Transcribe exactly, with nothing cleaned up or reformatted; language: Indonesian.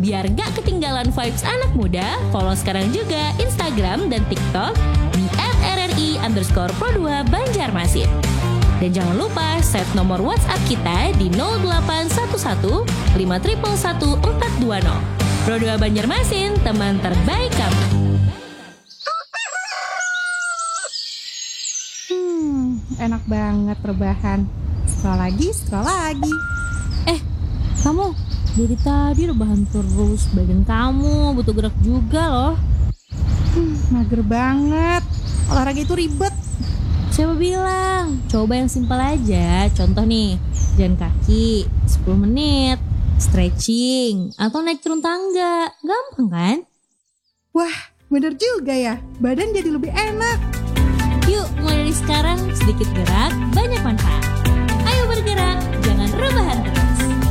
Biar gak ketinggalan vibes anak muda, follow sekarang juga Instagram dan TikTok di at r r i underscore pro dua Banjarmasin. Dan jangan lupa save nomor WhatsApp kita di nol delapan satu satu lima satu satu empat dua nol. Pro dua Banjarmasin, teman terbaik kamu. Hmm, enak banget rebahan. Scroll lagi, scroll lagi. Eh, kamu dari tadi rebahan terus. Badan kamu butuh gerak juga loh. Hmm, mager banget. Olahraga itu ribet. Siapa bilang? Coba yang simpel aja. Contoh nih, jalan kaki sepuluh menit, stretching, atau naik turun tangga. Gampang kan? Wah, bener juga ya. Badan jadi lebih enak. Yuk, mulai dari sekarang sedikit gerak, banyak manfaat. Ayo bergerak, jangan rebahan terus.